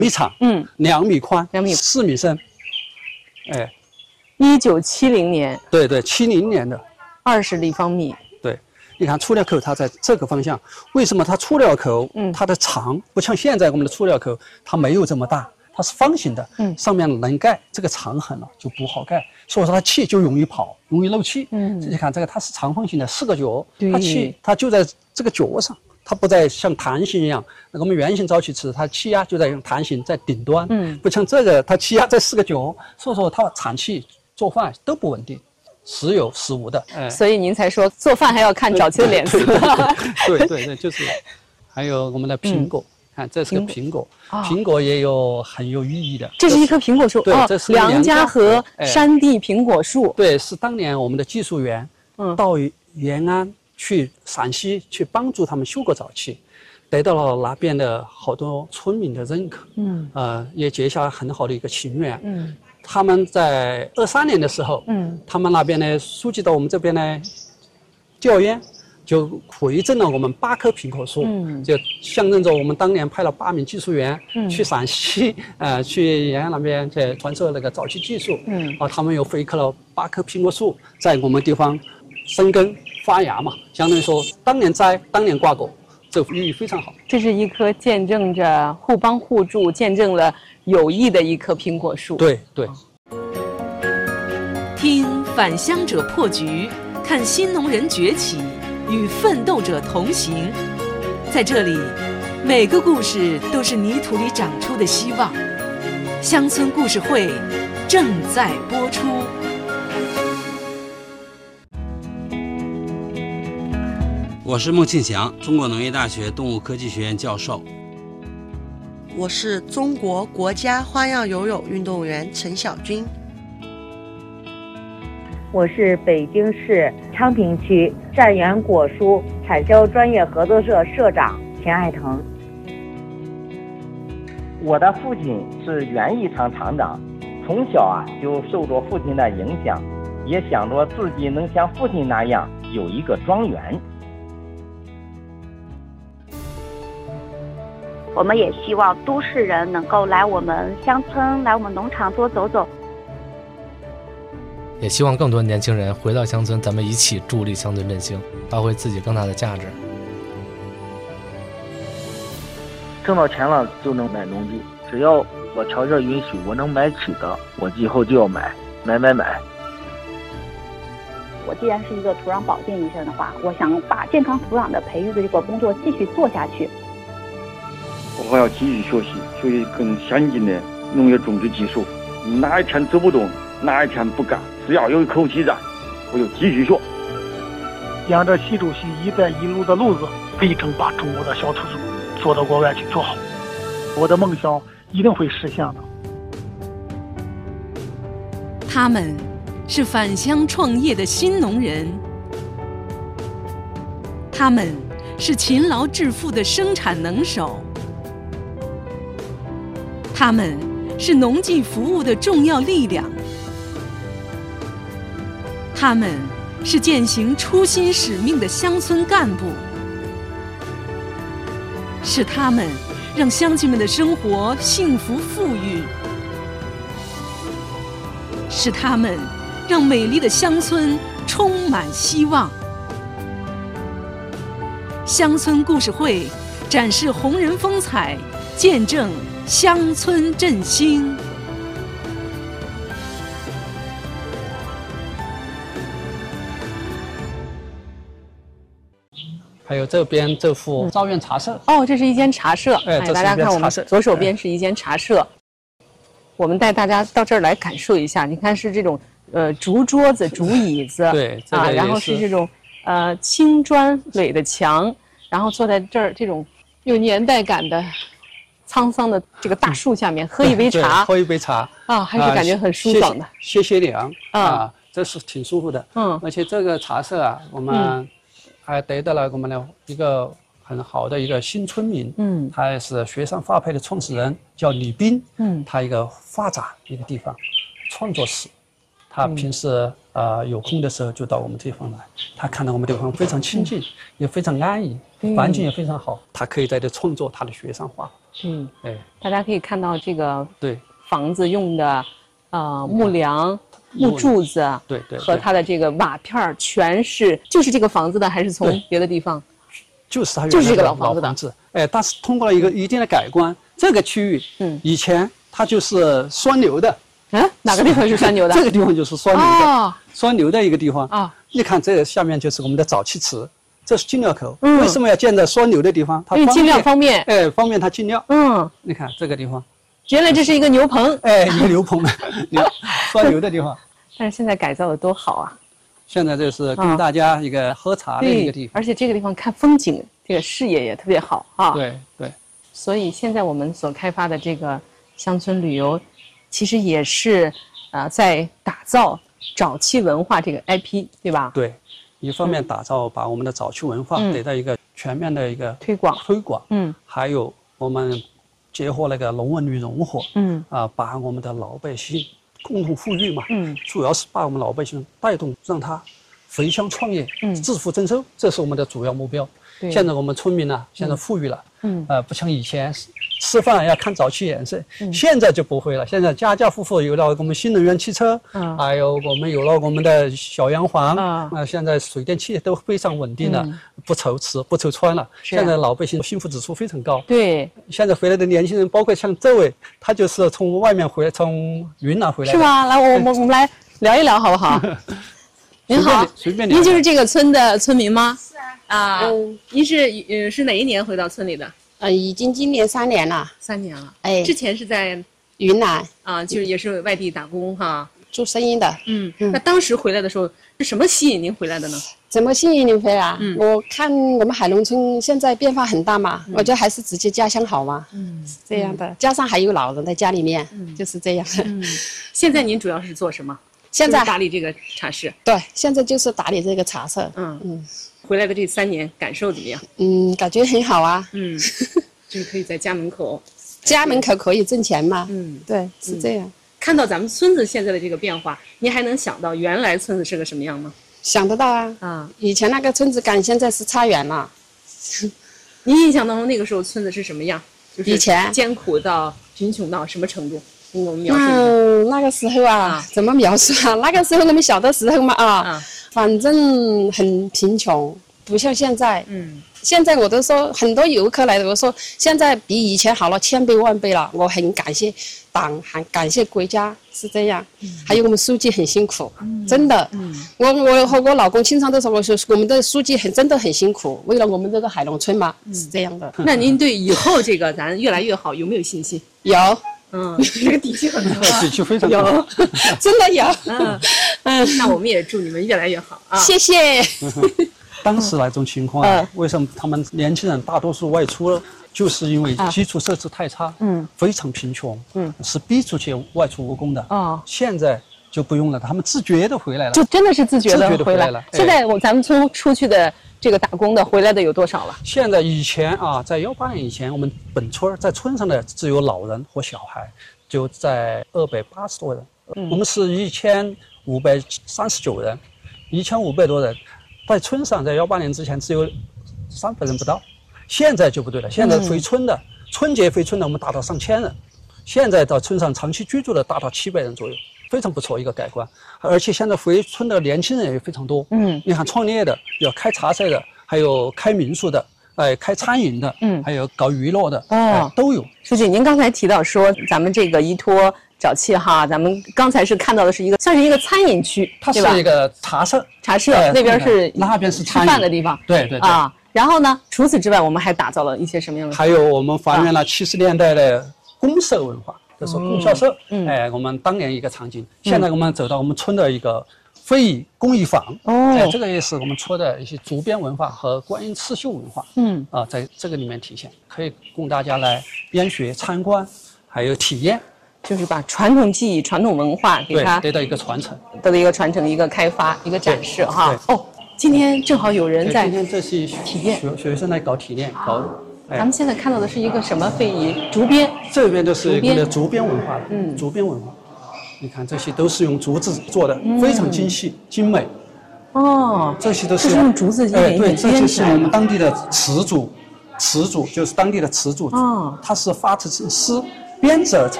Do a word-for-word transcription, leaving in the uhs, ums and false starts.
米长，嗯，两米宽，两米四米深，哎， 一九七零年， 对对，七零年的， 二十立方米。 对，你看出料口它在这个方向，为什么它出料口，嗯，它的长不像现在我们的出料口，它没有这么大，它是方形的，嗯，上面能盖，这个长痕了就不好盖，所以说它气就容易跑，容易漏气，嗯，你看这个它是长方形的四个角，它气它就在这个角上。它不再像弹性一样，那我们圆形沼气池，它气压就在用弹性在顶端，嗯，不像这个，它气压在四个角，所以说它产气、做饭都不稳定，时有时无的。 哎，所以您才说做饭还要看沼气的脸色。 对对 对, 对, 对，就是。还有我们的苹果，嗯、看这是个苹果，苹果也有很有寓意的。 这是一棵苹果树， 对，这是梁家河山地苹果树。 哎、对，是当年我们的技术员，嗯，到延安。去陕西去帮助他们修过沼气，得到了那边的好多村民的认可，嗯，呃，也结下很好的一个情缘，嗯，他们在二三年的时候，嗯，他们那边呢书记到我们这边呢调研，就回赠了我们八棵苹果树，嗯，就象征着我们当年派了八名技术员，嗯，去陕西，呃，去延安那边去传授那个沼气技术，嗯，啊，他们又回刻了八棵苹果树在我们地方生根。发芽嘛，相当于说当年栽，当年挂果，这寓意非常好。 这是一棵见证着互帮互助、见证了友谊的一棵苹果树。 对对。 听返乡者破局，看新农人崛起，与奋斗者同行。在这里，每个故事都是泥土里长出的希望。乡村故事会正在播出。 我是孟庆祥，中国农业大学动物科技学院教授。 我是中国国家花样游泳运动员陈晓军。 我是北京市昌平区善源果蔬产销专业合作社社长钱爱腾。 我的父亲是园艺厂厂长，从小啊就受着父亲的影响，也想着自己能像父亲那样有一个庄园。 我们也希望都市人能够来我们乡村，来我们农场多走走。 也希望更多年轻人回到乡村，咱们一起助力乡村振兴，发挥自己更大的价值。 挣到钱了就能买农机，只要我条件允许，我能买起的，我以后就要买，买买买。 我既然是一个土壤保健医生的话，我想把健康土壤的培育的这个工作继续做下去。 我要继续学习，学习更先进的农业种植技术。哪一天走不动，哪一天不干，只要有一口气在，我就继续学。 沿着习主席“一带一路”的路子，力争把中国的小土豆做到国外去做好。我的梦想一定会实现的。 他们是返乡创业的新农人，他们是勤劳致富的生产能手。他们是农技服务的重要力量，他们是践行初心使命的乡村干部，是他们让乡亲们的生活幸福富裕，是他们让美丽的乡村充满希望。乡村故事会展示红人风采，见证乡村振兴。 还有这边这幅赵院茶社、 嗯、哦，这是一间茶社。 哎， 大家看我们左手边是一间茶社、哎、我们带大家到这儿来感受一下。你看是这种呃竹桌子、竹椅子， 对、这个、 啊，然后是这种呃青砖垒的墙，然后坐在这儿这种有年代感的沧桑的这个大树下面喝一杯茶， 喝一杯茶啊，还是感觉很舒爽的， 歇歇凉啊，这是挺舒服的。嗯，而且这个茶社啊，我们还得到了我们的一个很好的一个新村民，嗯，他也是学商发配的创始人，叫李斌，嗯，他一个发展一个地方，创作室，他平时、嗯、呃有空的时候就到我们地方来，他看到我们地方非常清静，嗯、也非常安逸，环境也非常好，他可以在这创作他的学商画。 嗯， 哎， 大家可以看到这个对房子用的呃木梁、木柱子， 对对， 和它的这个瓦片儿全是就是这个房子的，还是从别的地方？ 就是它就是这个老房子的。 子哎，但是通过了一个一定的改观，这个区域，嗯，以前它就是拴牛的。 嗯，哪个地方是拴牛的？ 这个地方就是拴牛的， 哦、 拴牛的一个地方啊。 你看这个下面就是我们的沼气池，这是进料口。嗯、为什么要建在拴牛的地方？它因为进料方便。 哎，方便它进料。 嗯， 你看这个地方， 原来这是一个牛棚。 哎，一个牛棚，牛拴牛的地方。 但是现在改造的多好啊！ 现在这是跟大家一个喝茶的一个地方， 而且这个地方看风景，这个视野也特别好啊。 对对。 所以现在我们所开发的这个乡村旅游，其实也是呃在打造沼气文化这个 I P， 对吧？ 对，一方面打造把我们的沼气文化得到一个全面的一个推广推广， 嗯， 还有我们结合那个农文旅融合， 嗯啊，把我们的老百姓共同富裕嘛， 嗯， 主要是把我们老百姓带动，让他回乡创业， 嗯， 致富增收，这是我们的主要目标。现在我们村民呢，现在富裕了， 嗯， 呃，不像以前吃饭要看沼气颜色， 嗯， 现在就不会了。现在家家户户有了我们新能源汽车，嗯，还有我们有了我们的小洋房，啊，呃，现在水电气都非常稳定了，嗯，不愁吃不愁穿了。现在老百姓幸福指数非常高。 对， 现在回来的年轻人，包括像这位，他就是从外面回来，从云南回来的。 是吗？来，我我我们来聊一聊好不好？您好， 随便您就是这个村的村民吗？是啊。啊，嗯，您是呃是哪一年回到村里的？ 呃，已经今年三年了。 三年了。 哎， 之前是在云南啊，就是也是外地打工哈， 做生意的。 嗯嗯。那当时回来的时候，是什么吸引您回来的呢？ 怎么吸引您回来？嗯，我看我们海农村现在变化很大嘛，我觉得还是直接家乡好嘛。嗯，是这样的。加上还有老人在家里面，就是这样。 嗯，现在您主要是做什么？ 现在打理这个茶室。 对，现在就是打理这个茶室。 嗯嗯。回来的这三年感受怎么样？ 嗯，感觉很好啊。 嗯，就是可以在家门口， 家门口可以挣钱嘛。 嗯， 对，是这样。 看到咱们村子现在的这个变化，您还能想到原来村子是个什么样吗？ 想得到啊。啊，以前那个村子感现在是差远了。 您印象当中那个时候村子是什么样？就是以前艰苦到贫穷到什么程度？跟我们描述一下。 嗯，那个时候啊，啊怎么描述啊？那个时候我们小的时候嘛啊。啊反正很贫穷，不像现在。嗯，现在我都说很多游客来的，我说现在比以前好了千倍万倍了。我很感谢党，很感谢国家，是这样。嗯，还有我们书记很辛苦，嗯、真的。嗯，我我和我老公经常都说，我说我们的书记很真的很辛苦，为了我们这个海农村嘛，嗯、是这样的。 那您对以后这个咱越来越好有没有信心？ 有。 嗯，这个底气很足啊， 底气非常有，真的有。 嗯嗯，那我们也祝你们越来越好啊！ 谢谢。 当时那种情况啊，为什么他们年轻人大多数外出了？就是因为基础设施太差，嗯，非常贫穷，嗯，是逼出去外出务工的。哦，现在就不用了，他们自觉的回来了， 就真的是自觉的回来了。 现在我咱们村出去的。这个打工的回来的有多少了？ 现在以前啊，在幺八年以前，我们本村在村上的只有老人和小孩，就在二百八十多人。嗯、我们是一千五百三十九人，一千五百多人，在村上在幺八年之前只有三百人不到。现在就不对了，现在回村的、嗯、春节回村的我们达到上千人，现在到村上长期居住的达到七百人左右。非常不错一个改观，而且现在回村的年轻人也非常多。嗯，你看创业的，有开茶社的，还有开民宿的，哎，开餐饮的，嗯，还有搞娱乐的，哦，哎、都有。 书记，您刚才提到说，咱们这个依托沼气哈，咱们刚才是看到的是一个像是一个餐饮区， 它是一个茶社， 茶社、哎、那边是那边是吃饭的地方。 对对对。啊， 然后呢，除此之外，我们还打造了一些什么样的？ 还有我们还原了七十年代的公社文化。就是供销社，嗯，哎，我们当年一个场景。现在我们走到我们村的一个非遗工艺坊，哦，哎，这个也是我们村的一些竹编文化和观音刺绣文化，嗯，啊，在这个里面体现，可以供大家来研学、参观，还有体验， 就是把传统技艺、传统文化给它得到一个传承， 得到一个传承、一个开发、一个展示，哈。哦，今天正好有人在， 今天这是体验学学生来搞体验，搞。 咱们现在看到的是一个什么非遗？竹编。 这边就是一个竹编文化的，嗯，竹编文化。你看这些都是用竹子做的，嗯、非常精细精美。 哦， 这些都是用竹子一点一点编起来。对，这就是我们当地的瓷竹， 词组，就是当地的词组，哦，它是发成诗，编者才